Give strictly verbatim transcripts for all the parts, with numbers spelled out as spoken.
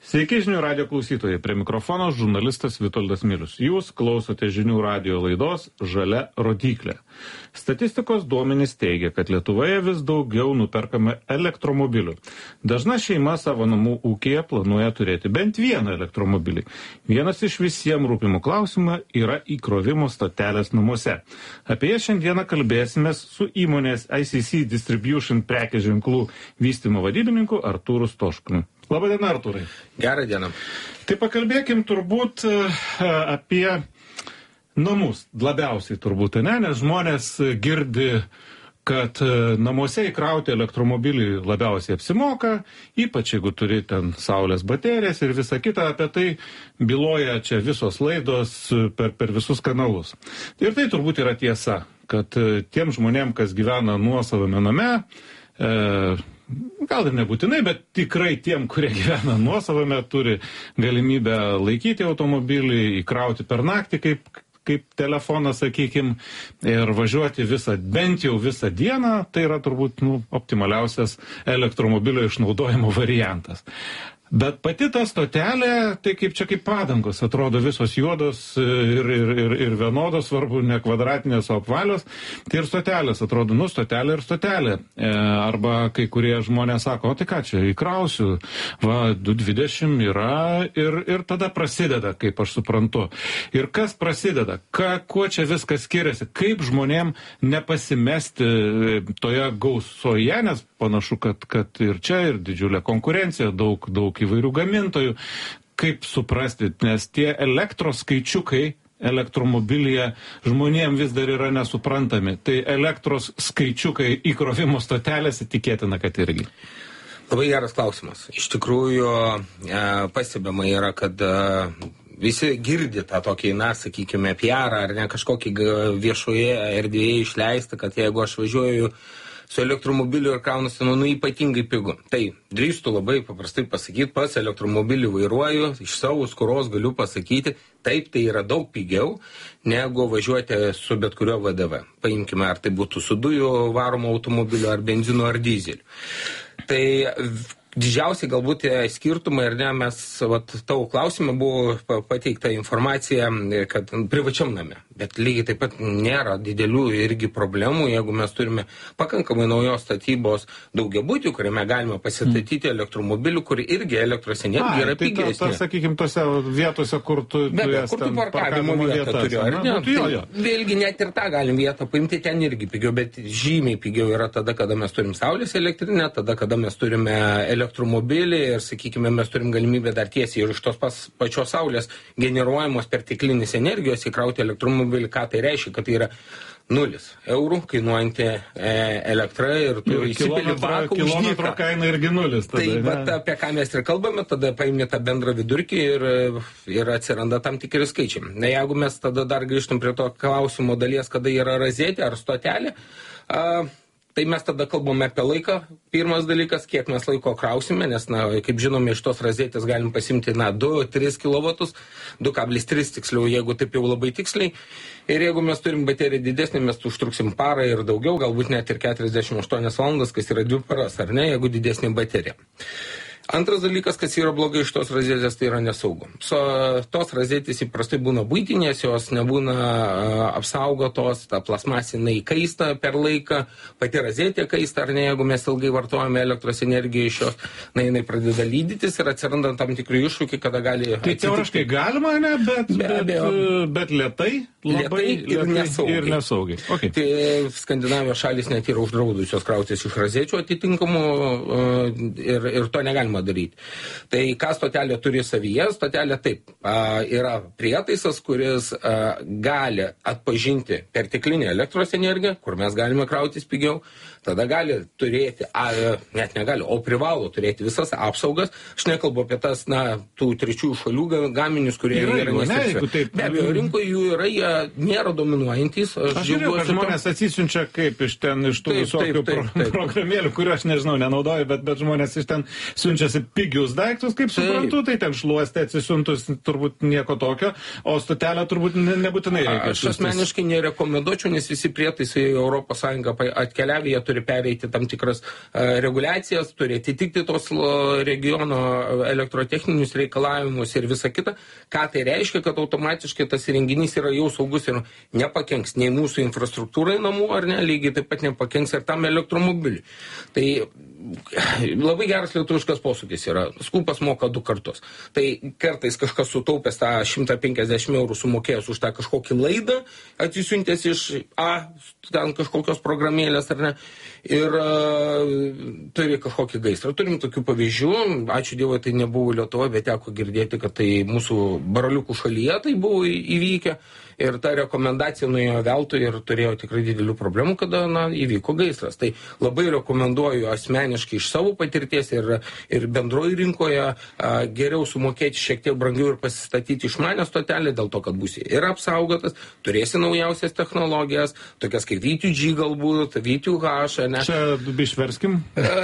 Sveiki žinių radio klausytojai, prie mikrofono žurnalistas Vitoldas Milius. Jūs klausote žinių radio laidos Žalia rodyklė. Statistikos duomenys teigia, kad Lietuvoje vis daugiau nuperkame elektromobilių. Dažna šeima savo namų ūkyje planuoja turėti bent vieną elektromobilį. Vienas iš visiems rūpimų klausimų yra įkrovimo stotelės namuose. Apie jas šiandieną kalbėsime su įmonės I C C Distribution prekės ženklų vystymo vadybininku Artūru Stoškumi. Labadiena, Artūrai. Gerą dieną. Tai pakalbėkim turbūt apie namus, labiausiai turbūt, ne? Nes žmonės girdi, kad namuose įkrauti elektromobilį labiausiai apsimoka, ypač jeigu turi ten saulės baterijas ir visa kita, apie tai byloja čia visos laidos per, per visus kanalus. Ir tai turbūt yra tiesa, kad tiem žmonėm, kas gyvena nuosavame name, e, gal ir nebūtinai, bet tikrai tiem, kurie gyvena nuosavame, turi galimybę laikyti automobilį, įkrauti per naktį kaip, kaip telefoną, sakykim, ir važiuoti visą, bent jau visą dieną, tai yra turbūt nu, optimaliausias elektromobilio išnaudojimo variantas. Bet pati ta stotelė, tai kaip čia kaip padangos, atrodo visos juodos ir, ir, ir, ir vienodos, svarbu, ne kvadratinės, o apvalios. Tai ir stotelės atrodo, nu, stotelė ir stotelė. E, arba kai kurie žmonės sako, o tai ką čia, įkrausiu, va, du dvidešimt yra ir, ir tada prasideda, kaip aš suprantu. Ir kas prasideda, Ka, kuo čia viskas skiriasi, kaip žmonėm nepasimesti toje gausoje, nes panašu, kad, kad ir čia ir didžiulė konkurencija, daug, daug įvairių gamintojų. Kaip suprasti, nes tie elektros skaičiukai elektromobilyje žmonėm vis dar yra nesuprantami. Tai elektros skaičiukai įkrovimo stotelėse tikėtina, kad irgi. Labai geras klausimas. Iš tikrųjų, pastebima yra, kad visi girdi tą tokį, na, sakykime, P R ar ne kažkokį viešoje erdvėje išleistą, kad jeigu aš važiuoju su elektromobiliu ir kraunusi, nu, nu, ypatingai pigu. Tai drįstu labai paprastai pasakyti, pats elektromobilį vairuoju, iš savo skuros galiu pasakyti, taip, tai yra daug pigiau, negu važiuoti su bet kurio V D V. Paimkime, ar tai būtų su dujų varomo automobiliu, ar benzino, ar dizeliu. Tai didžiausiai galbūt skirtumai, ar ne, mes, vat, tavo klausime buvo pateikta informacija, kad privačiam name, bet lygiai taip pat nėra didelių irgi problemų, jeigu mes turime pakankamai naujos statybos daugiabutį, kuriame galime pasistatyti elektromobilių, kur irgi elektros energija yra pigesnė. Tai, sakykime, tose vietose, kur tu turės kur tu parkavimo vietą turiu, ar ne? Tai, jo, jo. Vėlgi net ir tą galim vietą paimti, ten irgi pigiau, bet žymiai pigiau yra tada, kada mes turim saulės elektrinę, tada, kada mes turime elektromobilį ir, sakykime, mes turim galimybę dar tiesiai ir iš tos pas, pačios saulės generuojamos perteklinės energijos įkrauti elektromobilį. Ką tai reiškia, kad tai yra nulis eurų kainuojanti e, elektra ir tu įsipili baką už kilometro kaina irgi nulis. Tada, tai bet apie ką mes ir kalbame, tada paimė tą bendrą vidurkį ir, ir atsiranda tam tikri skaičiai. Na, jeigu mes tada dar grįžtum prie to klausimo dalies, kada yra razetė ar stotelė, a, tai mes tada kalbame apie laiką. Pirmas dalykas, kiek mes laiko krausime, nes, na, kaip žinome, iš tos razetės galim pasimti, na, du tris kilovatus, du kablelis tris tiksliau, jeigu taip jau labai tiksliai. Ir jeigu mes turim bateriją didesnį, mes užtruksim parą ir daugiau, galbūt net ir keturiasdešimt aštuonias valandas, kas yra dvi paras, ar ne, jeigu didesnė baterija. Antras dalykas, kas yra blogai iš tos razetės, tai yra nesaugu. So, tos razetės įprastai būna buitinės, jos nebūna uh, apsaugotos, ta plasmasinė įkaista per laiką, pati razetė kaista, ar ne, jeigu mes ilgai vartojame elektros energiją iš jos, na, jinai pradeda lydytis ir atsiranda tam tikrų iššūkių, kada gali... Tai teoriškai galima, ne, bet, be, bet, bet, bet lietai, labai lietai ir lietai nesaugiai. Ir nesaugiai. Okay. Tai Skandinavijos šalis net yra uždraudusios krautis iš razečių atitinkamų uh, ir, ir to negalima daryti. Tai ką stotelė turi savyje? Stotelė taip, a, yra prietaisas, kuris a, gali atpažinti perteklinę elektros energiją, kur mes galime krautis pigiau, tada gali turėti, a, net negali, o privalo turėti visas apsaugas. Aš nekalbu apie tas, na, tų trečiųjų šalių gaminius, kurie yra, yra nesertifikuoti. Be abejo, rinkoje jų yra, jie nėra dominuojantys. Aš, aš žiūrėjau, kad žmonės atsisiunčia kaip iš ten, iš tų taip, visokių taip, taip, taip. Pro, programėlių, kurių aš nežinau, nenaudoju, bet, bet žmonės iš ten siunčiasi pigius daiktus, kaip suprantu, tai ten šluostė atsisiuntus turbūt nieko tokio, o stotelę turbūt nebūtinai reikia. Aš asmeniškai nerekomenduočiau, nes visi prietaisai Europos Sąjungą atkeliavę, jie turi pereiti tam tikras uh, reguliacijas, turi atitikti tos regiono elektrotechninius reikalavimus ir visa kita. Ką tai reiškia, kad automatiškai tas įrenginys yra jau saugus ir nepakenks nei mūsų infrastruktūrai namų, ar ne, lygiai taip pat nepakenks ir tam elektromobiliui. Tai labai geras lietuviškas posūkis yra. Skūpas moka du kartus. Tai kartais kažkas sutaupęs tą šimtą penkiasdešimt eurų sumokėjęs už tą kažkokį laidą, atsisiuntęs iš A, ten kažkokios programėlės, ar ne, ir uh, turi kažkokį gaisrą. Turim tokių pavyzdžių. Ačiū Dievui, tai nebuvo Lietuvoje, bet teko girdėti, kad tai mūsų baraliukų šalyje tai buvo įvykę. Ir ta rekomendacija nuėjo veltui ir turėjo tikrai didelių problemų, kada na, įvyko gaisras. Tai labai rekomenduoju asmeniškai iš savo patirties ir, ir bendroji rinkoje a, geriau sumokėti šiek tiek brangiau ir pasistatyti išmanę stotelę, dėl to, kad būsi ir apsaugotas, turėsi naujausias technologijas, tokias kaip V two G galbūt, V two H. Ne? Čia išverskim.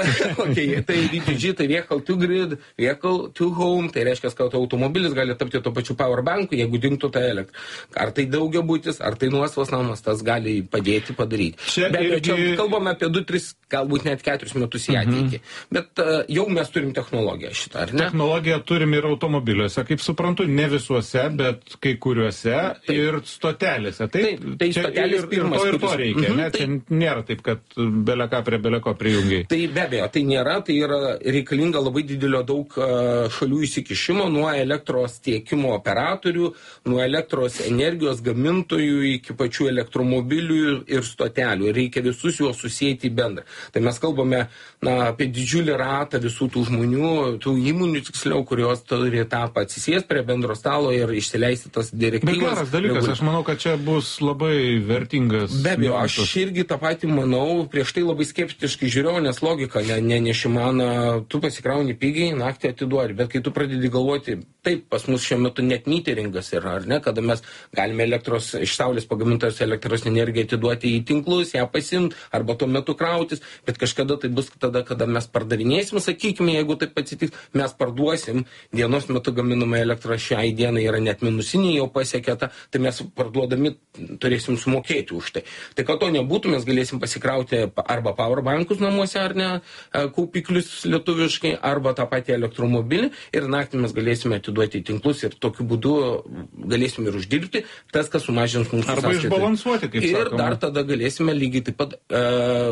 Okay, tai V two G, tai vehicle to grid, vehicle to home, tai reiškia, kad automobilis gali tapti to pačiu powerbanku, jeigu dingtų tą elektrą. Ar tai daugiabutis, ar tai nuosavas namas, tas gali padėti padaryti. Čia, Bet irgi... čia kalbame apie du tris, galbūt net keturis metus į ateitį. Mhm. Bet uh, jau mes turim technologiją šitą, ar ne? Technologiją turim ir automobiliuose, kaip suprantu, ne visuose, bet kai kuriuose taip. Ir stotelėse. Taip, taip tai stotelės ir, pirmas. Ir to, ir to reikia, mhm, ne? Taip. Čia nėra taip, kad beleka prie beleko prijungiai. Tai be abejo, tai nėra, tai yra reikalinga labai didelio daug uh, šalių įsikišimo nuo elektros tiekimo operatorių, nuo elektros energijos gamintojų iki pačių elektromobilių ir stotelių. Reikia visus juos susijęti bendrą. Tai mes kalbame na, apie didžiulį ratą visų tų žmonių, tų įmonių tiksliau, kurios turi tą atsisės prie bendro stalo ir išsileisti tas direktyvas. Bet geras dalykas, reguliuoti. Aš manau, kad čia bus labai vertingas. Be abejo, aš irgi tą patį manau, prieš tai labai skeptiškai žiūrėjau, nes logika ne, ne, nešimana, tu pasikrauni pigiai, naktį atiduori, bet kai tu pradedi galvoti, taip, pas mus šiuo metu net meteringas yra, ar ne, kada mes galime elektros, iš saulės pagamintos elektros energiją atiduoti į tinklus, ją pasimti, arba tuo metu krautis, bet kažkada tai bus tada, kada mes pardavinėsim, sakykime, jeigu taip atsitiks, mes parduosim, dienos metu gaminama elektra šiai dienai yra net minusinė, jau pasiekė tą, tai mes parduodami turėsim sumokėti už tai. Tai kad to nebūtų, mes galėsim pasikrauti arba powerbankus namuose, ar ne, kaupiklius lietuviškai, arba tą patį elektromobilį ir naktį mes galėsime atiduoti į tinklus ir tokiu būdu galėsim ir uždirbti. Tas, kas sumažins mūsų arba sąskaitą. Išbalansuoti, kaip ir sakoma. Dar tada galėsime lygiai taip pat e,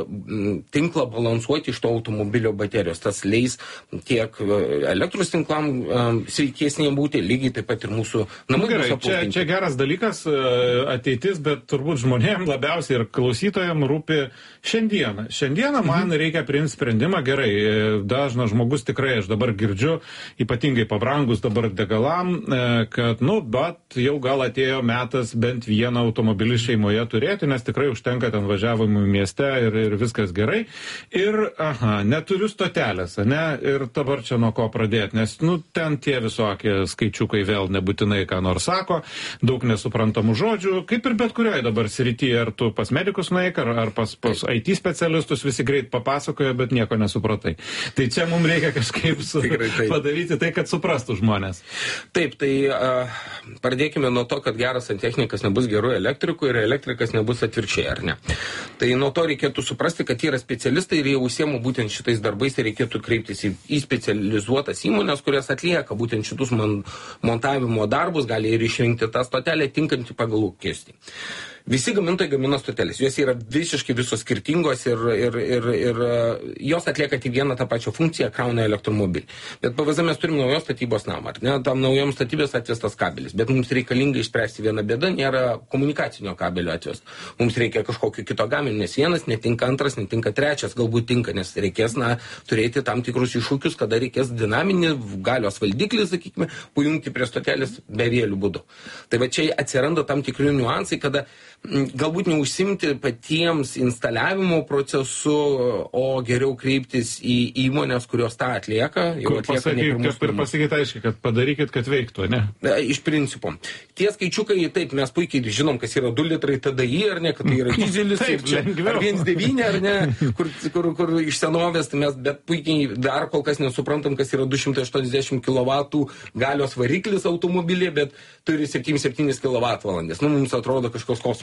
tinklą balansuoti iš to automobilio baterijos. Tas leis tiek elektros tinklam e, sveikesnėm būti, lygiai taip pat ir mūsų namų. Gerai, čia, čia geras dalykas, ateitis, bet turbūt žmonėms labiausiai ir klausytojams rūpi šiandieną. Šiandieną man mhm. reikia priimti sprendimą, gerai, dažnas žmogus tikrai, aš dabar girdžiu, ypatingai pabrangus dabar degalam, kad, nu, bet jau gal atėjo metas bent vieną automobilį šeimoje turėti, nes tikrai užtenka ten važiavimų mieste ir, ir viskas gerai. Ir, aha, neturiu stotelės, ne, ir dabar čia nuo ko pradėti, nes, nu, ten tie visokie skaičiukai vėl nebūtinai ką nors sako, daug nesuprantamų žodžių, kaip ir bet kurioje dabar srityje, ar tu pas medikus nueik, ar, ar pas, pas I T specialistus visi greit papasakoja, bet nieko nesupratai. Tai čia mums reikia kažkaip su, padaryti tai, kad suprastų žmonės. Taip, tai uh, pradėkime nuo to, kad geras santechnikas nebus gerų elektrikų ir elektrikas nebus atvirkščiai, ar ne. Tai nuo to reikėtų suprasti, kad yra specialistai ir jie užsiema būtent šitais darbais ir reikėtų kreiptis į, į specializuotas įmonės, kurias atlieka būtent šitus man, montavimo darbus, gali ir išrinkti tą stotelę tinkantį pagal lūkestį. Visi gamintojai gamina stotelės, jos yra visiškai visos skirtingos ir, ir, ir, ir jos atlieka tik vieną tą pačią funkciją, krauna elektromobilį. Bet P V Z mes turim naujos statybos namą, ar ne? Tam naujom statybės atvestas kabelis, bet mums reikalinga išspręsti vieną bėdą, nėra komunikacinio kabelio atvest. Mums reikia kažkokio kito gaminio, nes vienas netinka, antras netinka, trečias galbūt tinka, nes reikės na, turėti tam tikrus iššūkius, kada reikės dinaminį galios valdiklį, sakykime, pajungti prie stotelės bevėlių būdu. Tai va čia atsiranda tam tikri niuansai, kada galbūt neužsimti patiems instaliavimo procesu, o geriau kreiptis į įmonės, kurios tą atlieka. Jau atlieka pasakyk, kaip ir pasakyti aiškiai, kad padarykit, kad veiktų, ne? Iš principo. Tie skaičiukai, taip, mes puikiai žinom, kas yra du litrai T D I, ar ne, kad tai yra dizelis, taip, ar viens devyni, ar ne, kur, kur, kur iš senovės, tai mes bet puikiai dar kol kas nesuprantam, kas yra du šimtai aštuoniasdešimt kilovatų galios variklis automobilė, bet turi septyni septyni kilovatvalandės. Nu, mums atrodo kažkoks kosmosas.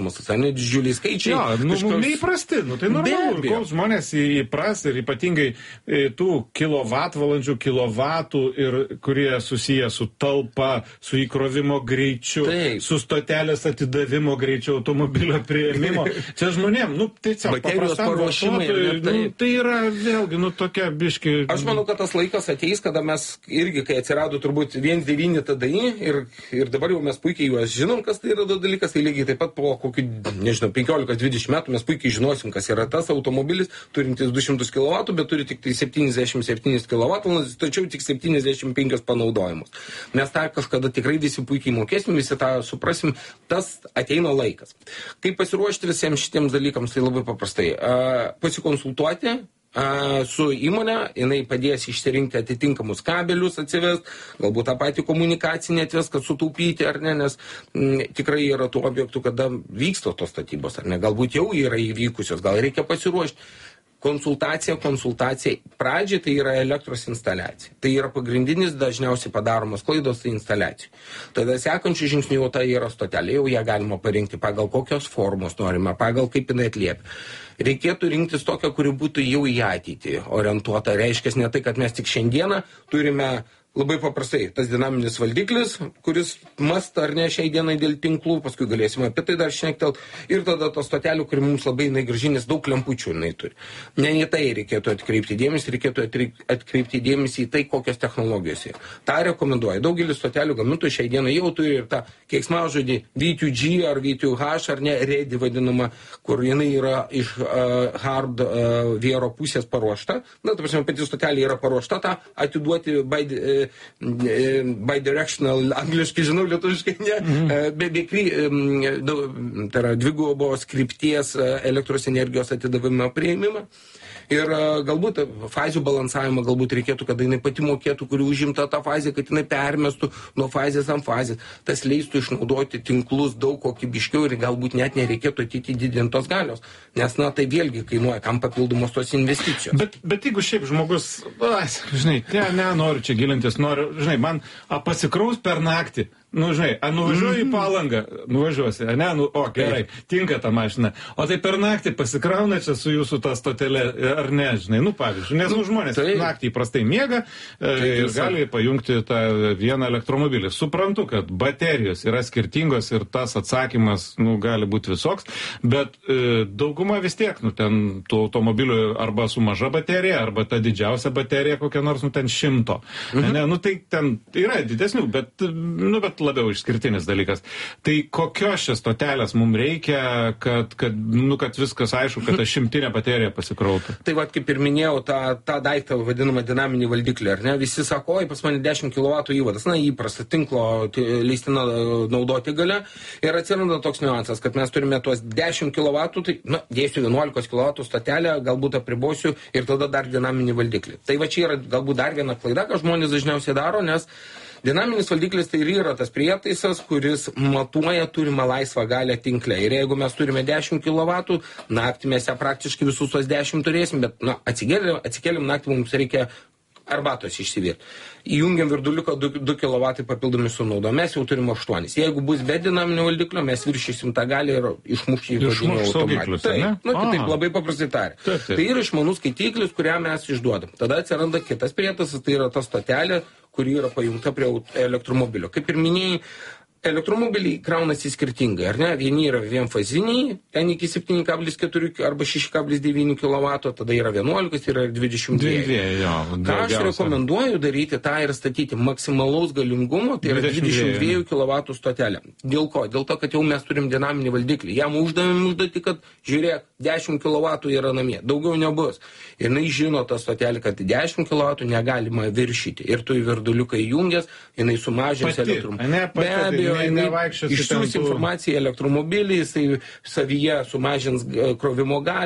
kosmosas, ar ne didžiuliai skaičiai. Jo, nu, kažkokios... neįprasti, nu, tai normalu, kol žmonės įpras ir ypatingai tų kilovatvalandžių, kilovatų, ir kurie susiję su talpa, su įkrovimo greičiu, Taip. su stotelės atidavimo greičiu, automobilio prieimimo. Čia žmonėm, nu, tai tiesiog paprastam vartotojui, nu, tai yra vėlgi, nu, tokia biški... Aš manau, kad tas laikas ateis, kada mes irgi, kai atsirado turbūt vienas devyni T D I ir, ir dabar jau mes puikiai juos žinom, kas tai yra dalykas, tai lygiai taip pat po kokių, nežinau, penkiolika dvidešimt metų mes puikiai žinosim, kas yra tas automobilis, turintis du šimtus kilovatų, bet turi tik tai septyniasdešimt septyni kilovatvalandes, tačiau tik septyniasdešimt penki panaudojimus. Mes tą kažkada tikrai visi puikiai mokėsim, visi tą suprasim, tas ateina laikas. Kaip pasiruošti visiems šitiems dalykams, tai labai paprastai. Pasikonsultuoti su įmonė, jinai padės išsirinkti atitinkamus kabelius, atsivest, galbūt tą patį komunikacinį atvest, kad sutaupyti ar ne, nes m, tikrai yra tų objektų, kada vyksta tos statybos, ar ne, galbūt jau yra įvykusios, gal reikia pasiruošti. Konsultacija, konsultacija. Pradžiai tai yra elektros instaliacija. Tai yra pagrindinis, dažniausiai padaromos klaidos, tai instaliacija. Tada sekančių žingsnių jau tai yra stotelė, jau ją galima parinkti pagal kokios formos norime, pagal kaip jinai atliepia. Reikėtų rinktis tokią, kuri būtų jau į ateitį orientuota. Reiškia ne tai, kad mes tik šiandieną turime labai paprastai tas dinaminis valdiklis, kuris mast ar ne šiai dienai dėl tinklų, paskui galėsime apie tai dar šnektelt, ir tada to stotelių, kuri mums labai gražinės, daug lempučių jinai turi. Ne į tai reikėtų atkreipti dėmesį, reikėtų atkreipti dėmesį į tai, kokios technologijos yra. Ta rekomenduoja. Daugelis stotelių gamintojų šiai dienai jau turi ir tą keiksmažodį V two G ar V two H ar ne ready vadinama, kur jinai yra iš uh, hard uh, viero pusės paruošta. Na, ta prasme, pati stotelė yra paruošta tą atiduoti by uh, bidirectional, angliškai žinau, lietuviškai ne, mm-hmm. be, be, tai yra dvigubos krypties elektros energijos atidavimą prieimimą. Ir galbūt fazių balansavimą galbūt reikėtų, kad jinai pati mokėtų, kuri užimta tą fazę, kad jinai permestų nuo fazės ant fazės. Tas leistų išnaudoti tinklus daug kokybiškiau ir galbūt net nereikėtų atiti didintos galios. Nes, na, tai vėlgi kainuoja, kam papildomos tos investicijos. Bet, bet jeigu šiaip žmogus, as, žinai, ne, ne, noriu čia gilintis, noriu, žinai, man a, pasikraus per naktį. Nu, žinai, a, nuvažiuoji į Palangą, nuvažiuosi, a ne, nu, o, gerai, tinka ta mašina. O tai per naktį pasikrauna čia su jūsų tą stotelė, ar ne, žinai, nu, pavyzdžiui, nes nu, žmonės tai naktį įprastai miega e, ir gali pajungti tą vieną elektromobilį. Suprantu, kad baterijos yra skirtingos ir tas atsakymas, nu, gali būti visoks, bet e, dauguma vis tiek, nu, ten tų automobilių arba su maža baterija, arba ta didžiausia baterija kokia nors, nu, ten šimto. Mhm. Ne, nu, tai ten yra didesnių, bet, nu, bet labiau išskirtinis dalykas. Tai kokios šios stotelės mums reikia, kad, kad, nu, kad viskas aišku, kad ta šimtinė baterija pasikrautų? Tai va, kaip ir minėjau, tą, tą daiktą vadinamą dinaminį valdiklį, ar ne? Visi sako, oi, pas mane dešimt kilovatų įvadas, na, įprasta tinklo leistina naudoti galia. Ir atsiranda toks niuansas, kad mes turime tuos dešimt kilovatų, tai, na, dėsiu vienuolikos kilovatų stotelę, galbūt apribosiu ir tada dar dinaminį valdiklį. Tai va, čia yra galbūt dar viena klaida, ką žmonės dažniausiai daro, nes dinaminis valdiklis tai yra tas prietaisas, kuris matuoja turimą laisvą galę tinkle. Ir jeigu mes turime dešimt kilovatų, naktį mes ją praktiškai visus tos dešimt turėsim, bet na, atsikėlim, atsikėlim naktį mums reikia arbatos išsivirti. Įjungiam virduliuką du kilovatai papildomi sunaudo. Mes jau turim aštuonis. Jeigu bus be dinaminio valdiklio, mes viršysim tą galį ir išmušim į vadinimą automatiką. Taip, nu, kitaip labai paprastai tariant. Taip, taip. Tai yra išmanus skaitiklis, kurią mes išduodam. Tada atsiranda kitas prietaisas, tai yra ta stotelė, kuri yra pajungta prie elektromobilio. Kaip ir minėjai, elektromobiliai kraunasi skirtingai, ar ne? Vieni yra vienfaziniai, ten iki septyni kablelis keturi arba šeši kablelis devyni kilovatų, tada yra vienuolika, yra dvidešimt dviejų. Ką aš rekomenduoju daryti, tą ir statyti maksimalaus galingumo, tai yra dvidešimt dviejų kilovatų stotelė. Dėl ko? Dėl to, kad jau mes turim dinaminį valdiklį. Jam uždavėm užduoti, kad žiūrėk, dešimt kilovatų yra namie, daugiau nebus. Ir jinai žino tą stotelį, kad dešimt kilovatų negalima viršyti. Ir tu į virduliuką įjungęs, jinai sumažins elektrumą. Be abejo, išsiųs informaciją elektromobilį, jisai savyje sumažins krovimo galę,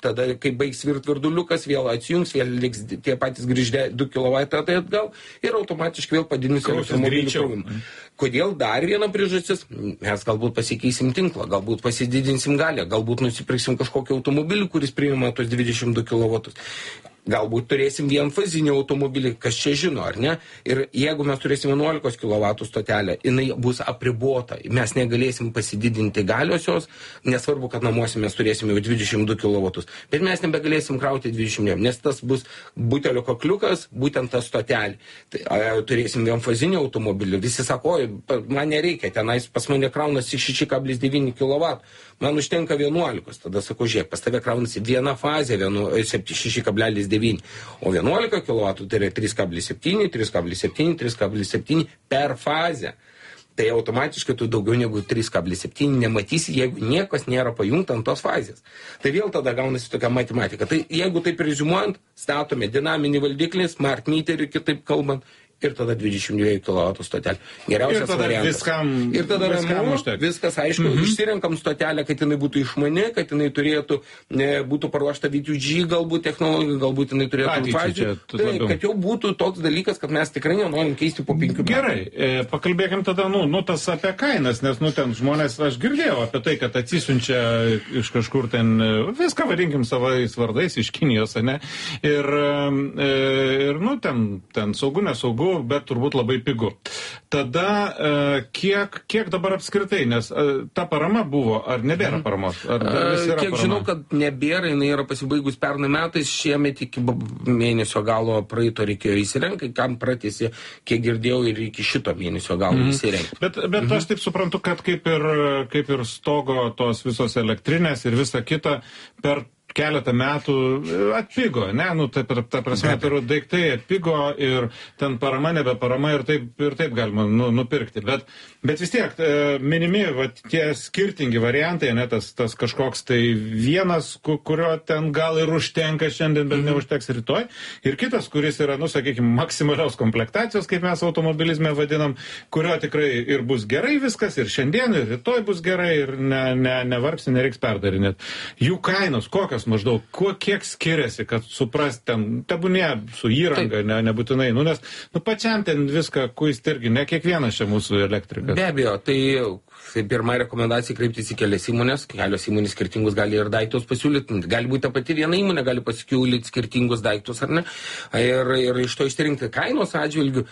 tada kai baigs virt virduliukas, vėl atsijungs, vėl liks tie patys grįždė du kilovatai tai atgal ir automatiškai vėl padidins elektromobilių krovimą. Kodėl dar viena priežastis? Mes galbūt pasikeisim tinklą, galbūt pasididinsim galią, galbūt nusipirksim kažkokį automobilį, kuris priima tos dvidešimt du kilovatus. Galbūt turėsim vienfazinį automobilį, kas čia žino, ar ne? Ir jeigu mes turėsim vienuolikos kilovatų stotelę, jinai bus apribota. Mes negalėsim pasididinti galios jos, nesvarbu, kad namuose mes turėsim jau dvidešimt du kilovatus. Bet mes nebegalėsim krauti dvidešimt, nes tas bus butelio kakliukas, būtent ta stotelė. Tai, a, turėsim vienfazinį automobilį. Visi sako, man nereikia, tenais pas mane kraunasi šeši kablelis devyni kilovatų. Man užtenka vienuolikos. Tada sako, žiūrėk, pas tave kraunasi viena fazė, šeši kablelis devyni. O vienuolika kilovatų tai yra trys kablelis septyni, trys kablelis septyni, trys kablelis septyni per fazę. Tai automatiškai tu daugiau negu trys kablelis septyni nematysi, jeigu niekas nėra pajungta ant tos fazės. Tai vėl tada gaunasi tokia matematika. Tai jeigu taip reziumuojant, statome dinaminį valdiklį, smart meterį, kitaip kalbant, ir tada dvidešimt dviejų kilovatų stotelė. Geriausias variantas. Viskam, ir tada ramu, viskas aišku, mhm. išsirenkam stotelę, kad jinai būtų išmani, kad jinai turėtų, ne, būtų paruošta V two G galbūt technologija, galbūt jinai turėtų fazę. Tai, kad jau būtų toks dalykas, kad mes tikrai nenorim keisti po penkių metų. Gerai, e, pakalbėkim tada, nu, nu, tas apie kainas, nes, nu, ten žmonės, aš girdėjau apie tai, kad atsisiunčia iš kažkur ten, viską vadinkim savais vardais iš Kinijos, ne? Ir, e, ir nu, ten, ten saugu, nesaugu, bet turbūt labai pigu. Tada e, kiek, kiek dabar apskritai, nes e, ta parama buvo, ar nebėra paramos? Ar kiek parama? Žinau, kad nebėra, jinai yra pasibaigus pernai metais, šiemet iki mėnesio galo praeito reikėjo įsirenkai, kam pratėsi, kiek girdėjau, ir iki šito mėnesio galo mm. įsirenkai. Bet, bet mm. aš taip suprantu, kad kaip ir, kaip ir stogo tos visos elektrinės ir visa kita per keletą metų atpigo, ne, nu, ta, ta prasme, tai daiktai atpigo ir ten parama, nebe parama ir taip, ir taip galima nu, nupirkti, bet, bet vis tiek minimi, va, tie skirtingi variantai, ne, tas, tas kažkoks tai vienas, kurio ten gal ir užtenka šiandien, bet mm-hmm. neužteks rytoj, ir kitas, kuris yra, nu, sakykime, maksimalios komplektacijos, kaip mes automobilizme vadinam, kurio tikrai ir bus gerai viskas, ir šiandien, ir rytoj bus gerai, ir ne, ne, nevargsi, nereiks perdarinėti. Jų kainos kokios maždaug, kuo kiek skiriasi, kad suprast ten, tebūnė su įranga, ne, nebūtinai, nu, nes, nu, pačiam ten viską, kuist irgi, ne kiekvienas čia mūsų elektrikas. Be abejo, tai, tai pirma rekomendacija kreiptis į kelias įmonės, kelios įmonės skirtingus gali ir daiktus pasiūlyti, gali būti ta pati viena įmonė, gali pasiūlyti skirtingus daiktus, ar ne, ir, ir iš to išsirinkti kainos atžvilgių.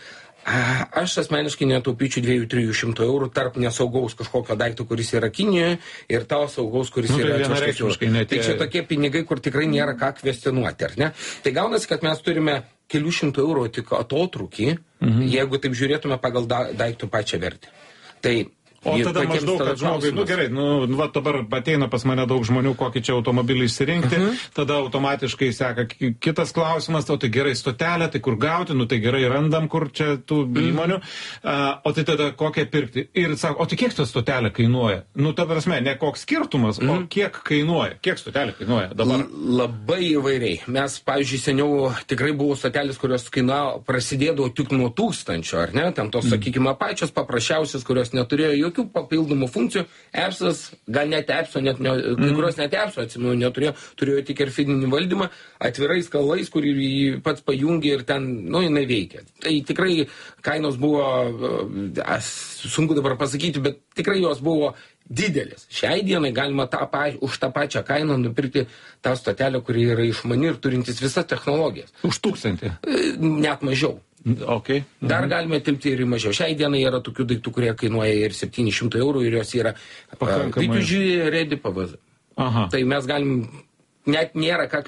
Aš asmeniškai netaupyčiau dviejų trijų šimtų eurų tarp nesaugaus kažkokio daikto, kuris yra Kinijoje, ir tavo saugaus, kuris nu, tai yra atvežtas. Tai čia tokie pinigai, kur tikrai nėra ką kvestionuoti, ar ne? Tai gaunasi, kad mes turime kelių šimtų eurų tik atotrūkį, mhm. jeigu taip žiūrėtume pagal da, daiktų pačią vertę. Tai O tada maždaug, kad žmogui, nu gerai, nu, va dabar ateina pas mane daug žmonių, kokį čia automobilį išsirinkti, uh -huh. tada automatiškai seka kitas klausimas, o tai gerai stotelė, tai kur gauti, nu tai gerai randam, kur čia tų uh -huh. įmonių, uh, o tai tada kokią pirkti. Ir sako, o tai kiek ta stotelė kainuoja? Nu, ta prasme, ne koks skirtumas, uh -huh. o kiek kainuoja, kiek stotelė kainuoja dabar? L labai įvairiai. Mes, pavyzdžiui, seniau tikrai buvo stotelės, kurios kainavo, prasidėdavo tik nuo tūkstančio, ar ne? Ten tos, uh -huh. sakykime, pačios paprasčiausios, kurios neturėjo jokių papildomų funkcijų, appsas, gal net appso, net ne, mm. kai kurios net appso, atsimenu, neturėjo, turėjo tik ir fidinį valdymą, atvirais kalais, kurį jį pats pajungė ir ten, nu, jinai veikia. Tai tikrai kainos buvo, sunku dabar pasakyti, bet tikrai jos buvo didelis. Šiai dienai galima tą, už tą pačią kainą nupirkti tą stotelę, kuri yra išmani ir turintis visas technologijas. Už tūkstantį? Net mažiau. Okay. Dar mhm. galime tilpti ir mažiau. Šiai dienai yra tokių daiktų, kurie kainuoja ir septyni šimtai eurų ir jos yra pakankamai. V two G ready P V Z. Aha. Tai mes galim, net nėra ką